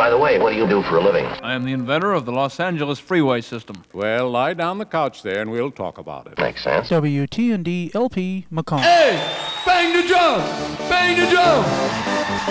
By the way, what do you do for a living? I am the inventor of the Los Angeles freeway system. Well, lie down the couch there and we'll talk about it. Makes sense. WTND LP Macomb. Hey! Bang the drum! Bang the drum!